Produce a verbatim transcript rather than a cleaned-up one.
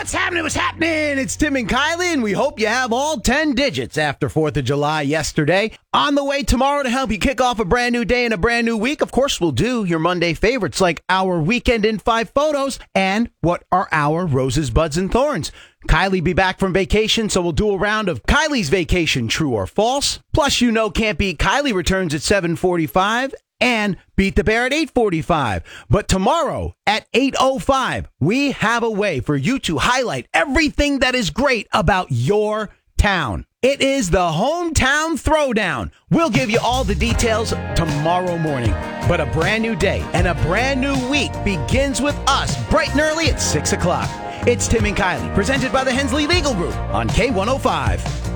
What's happening? What's happening? It's Tim and Kylie, and we hope you have all ten digits after fourth of July yesterday. On the way tomorrow to help you kick off a brand new day and a brand new week. Of course, we'll do your Monday favorites like our Weekend in Five Photos and what are our Roses, Buds, and Thorns. Kylie be back from vacation, so we'll do a round of Kylie's vacation, true or false. Plus, you know Can't Beat Kylie returns at seven forty-five. And Beat the Bear at eight forty-five. But tomorrow at eight oh five, we have a way for you to highlight everything that is great about your town. It is the Hometown Throwdown. We'll give you all the details tomorrow morning. But a brand new day and a brand new week begins with us bright and early at six o'clock. It's Tim and Kylie, presented by the Hensley Legal Group on K one oh five.